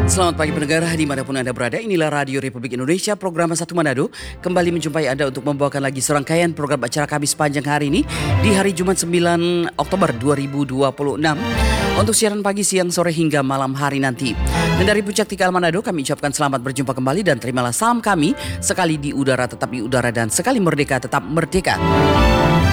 Selamat pagi pendengar dimanapun Anda berada. Inilah Radio Republik Indonesia, program Satu Manado. Kembali menjumpai Anda untuk membawakan lagi serangkaian program acara kami sepanjang hari ini di hari Jumat 9 Oktober 2026. Untuk siaran pagi, siang, sore hingga malam hari nanti. Dan dari Puncak Tikal Manado kami ucapkan selamat berjumpa kembali dan terimalah salam kami. Sekali di udara tetap di udara dan sekali merdeka tetap merdeka.